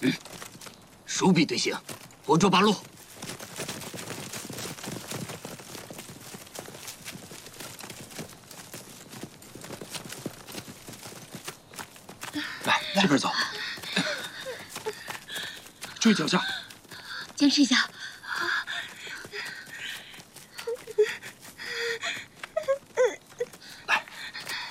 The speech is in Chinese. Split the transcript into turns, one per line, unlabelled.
熟臂队形，活捉八路。
来，这边走。注意脚下，
坚持一下，